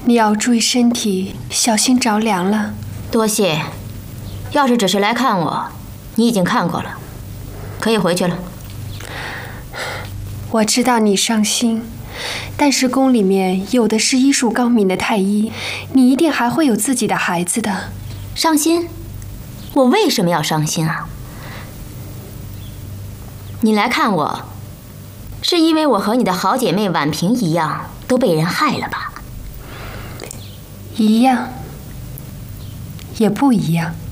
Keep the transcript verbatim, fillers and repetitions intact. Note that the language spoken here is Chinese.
你要注意身体，小心着凉了。 多谢。要是只是来看我，你已经看过了，可以回去了。 我知道你伤心，但是宫里面有的是医术高明的太医，你一定还会有自己的孩子的。 伤心？我为什么要伤心啊？你来看我，是因为我和你的好姐妹婉萍一样都被人害了吧？ 一样，也不一样。